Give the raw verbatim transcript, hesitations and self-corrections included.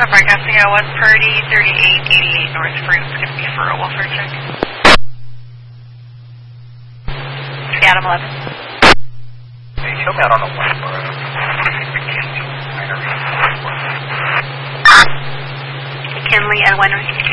broadcasting at one Purdy, thirty-eight eighty-eight North Fruit. It's going to be for a welfare check. Adam eleven. Hey, show me out on the one for uh, McKinley and Winery.